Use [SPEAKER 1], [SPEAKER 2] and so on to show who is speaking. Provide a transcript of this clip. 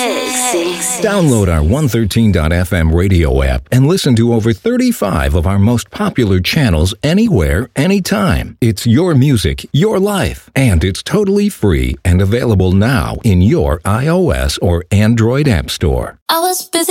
[SPEAKER 1] Download our 113.fm radio app and listen to over 35 of our most popular channels anywhere, anytime. It's your music, your life, and it's totally free and available now in your iOS or Android app store.
[SPEAKER 2] I was busy